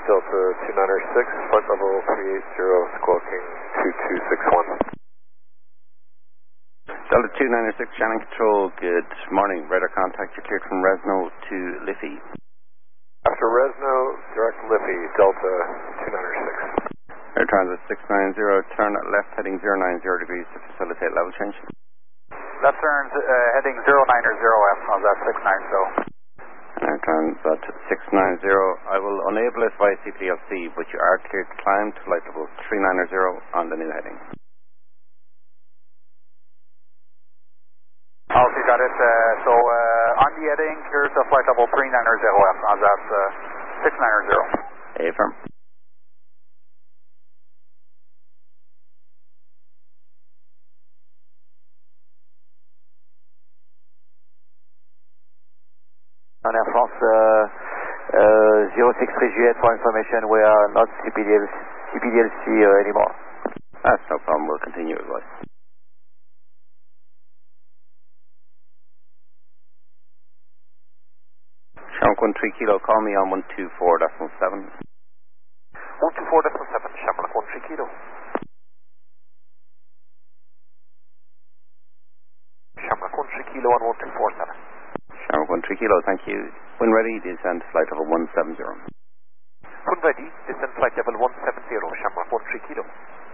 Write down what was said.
Delta 2906, flight level 380, squawking 2261. Delta 2906, Shannon Control, good morning. Radar contact, you're cleared from Resno to Liffey. After Resno, direct Liffey, Delta 2906. Air Transit 690, turn left heading 090 degrees to facilitate level change. Left turns heading 090F, how's that 690? Air Transit 690, I will enable it via CPLC, but you are cleared to climb to flight level 390 on the new heading. Okay, got it. So on the heading, here's the flight level 390F, how's that 690? Affirm. On Air France 063 Juliet, for information, we are not CPDLC anymore. That's no problem, we'll continue as well. Shamrock 13 Kilo, call me on 124.7. 124.7, Shamrock 13 Kilo. Shamrock 13 Kilo on 1247. Shamrock 13 Kilo, thank you. When ready, descend flight level 170. When ready, descend flight level 170, Shamrock 13 Kilo.